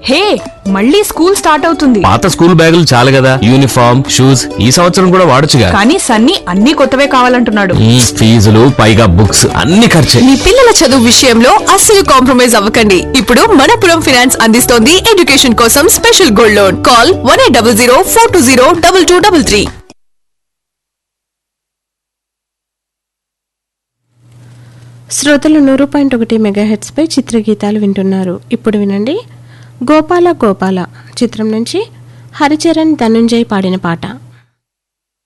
హే, మళ్ళీ school start అవుతుంది. పాత స్కూల్ బ్యాగులు చాలు కదా, యూనిఫామ్ షూస్ ఈ సంవత్సరం కూడా వాడొచ్చుగా. కానీ సన్నీ అన్ని కొత్తవే కావాలంటున్నాడు. ఫీజులు పైగా బుక్స్ అన్ని ఖర్చే. మీ పిల్లల చదువు విషయంలో అస్సలు కాంప్రమైజ్ అవ్వకండి. ఇప్పుడు మనపురం ఫైనాన్స్ అందిస్తోంది ఎడ్యుకేషన్ కోసం స్పెషల్ గోల్డ్ లోన్. కాల్ 1800 420 2233. శ్రోతలు 100.1 మెగాహెర్ట్జ్ పై చిత్రగీతాలు వింటున్నారు. ఇప్పుడు వినండి, గోపాల గోపాల చిత్రం నుంచి హరిచరణ్ ధనుంజయ్ పాడిన పాట.